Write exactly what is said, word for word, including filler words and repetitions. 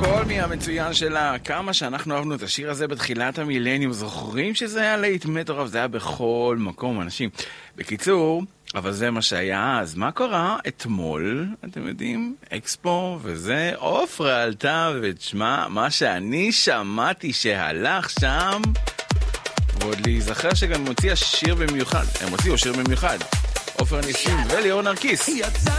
קולמי המצוין שלה, כמה שאנחנו אהבנו את השיר הזה בתחילת המילניום, זוכרים שזה היה להיט מטורף, זה היה בכל מקום, אנשים. בקיצור, אבל זה מה שהיה, אז מה קרה? אתמול, אתם יודעים, אקספו וזה, אופרה עלתה ותשמע, מה שאני שמעתי שהלך שם, ועוד להיזכר שגם מוציאה שיר במיוחד, הם הוציאו שיר במיוחד, עופר ניסים וליאור נרקיס.